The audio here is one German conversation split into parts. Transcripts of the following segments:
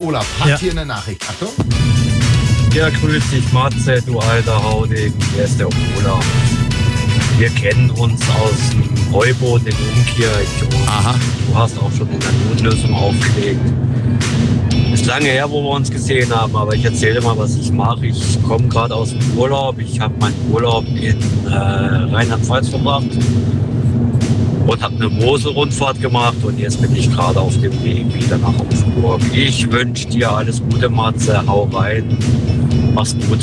Olaf hat hier eine Nachricht. Achtung. Ja, grüß dich, Matze, du alter Hauding. Hier ist der Olaf. Wir kennen uns aus dem Heuboot in Umkirch. Aha. Du hast auch schon in der Notlösung aufgelegt. Ist lange her, wo wir uns gesehen haben, aber ich erzähle mal, was ich mache. Ich komme gerade aus dem Urlaub. Ich habe meinen Urlaub in Rheinland-Pfalz verbracht und habe eine Mosel-Rundfahrt gemacht und jetzt bin ich gerade auf dem Weg wieder nach Augsburg. Ich wünsche dir alles Gute, Matze. Hau rein. Mach's gut.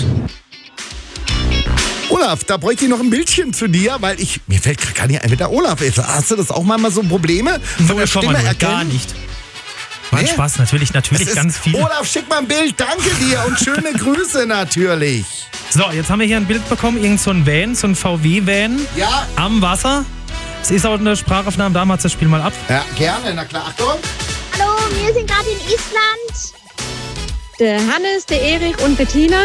Olaf, da bräuchte ich noch ein Bildchen zu dir, weil mir fällt gerade gar nicht ein, wer der Olaf ist. Hast du das auch mal so Probleme von der Stimme erkennen? Gar nicht. War ein Spaß, natürlich ganz viel. Olaf, schick mal ein Bild, danke dir und schöne Grüße natürlich. So, jetzt haben wir hier ein Bild bekommen, irgend so ein Van, so ein VW-Van am Wasser. Es ist auch eine Sprachaufnahme, damals das Spiel mal ab. Ja, gerne, na klar, Achtung. Hallo, wir sind gerade in Island. Der Hannes, der Erich und Bettina.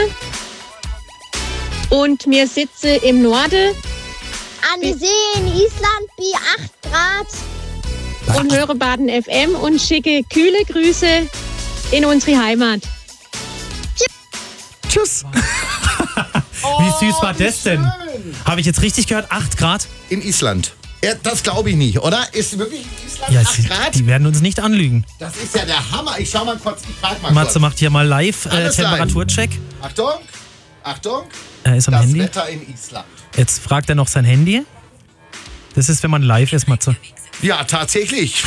Und wir sitzen im Norden. An die See in Island bei 8 Grad. Und höre Baden FM und schicke kühle Grüße in unsere Heimat. Tschüss. Wie süß war das denn? Habe ich jetzt richtig gehört? 8 Grad? In Island. Ja, das glaube ich nicht, oder? Ist wirklich in Island Ja, 8 Grad? die werden uns nicht anlügen. Das ist ja der Hammer. Ich schau mal kurz, ich frag mal Matze kurz. macht hier mal live Alles Temperaturcheck. Achtung, Achtung. Er ist am Das Handy. Wetter in Island. Jetzt fragt er noch sein Handy. Das ist, wenn man live ist, Matze. Ja, tatsächlich.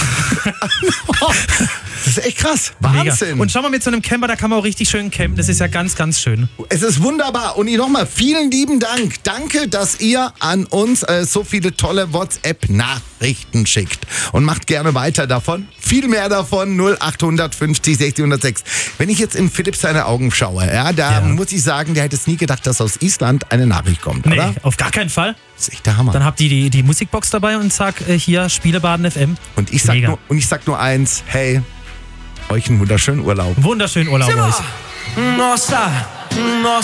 Das ist echt krass. Wahnsinn. Mega. Und schau mal, mit so einem Camper, da kann man auch richtig schön campen. Das ist ja ganz, ganz schön. Es ist wunderbar. Und nochmal, vielen lieben Dank. Danke, dass ihr an uns so viele tolle WhatsApp-Nachrichten schickt. Und macht gerne weiter davon. Viel mehr davon. 0850 60 106. Wenn ich jetzt in Philipp seine Augen schaue, muss ich sagen, der hätte es nie gedacht, dass aus Island eine Nachricht kommt, Nee, oder? auf gar keinen Fall. Das ist echt der Hammer. Dann habt ihr die Musikbox dabei und sag hier Spiele Baden FM. Und ich sag nur eins, hey, euch einen wunderschönen Urlaub. Wunderschönen Urlaub euch. Nossa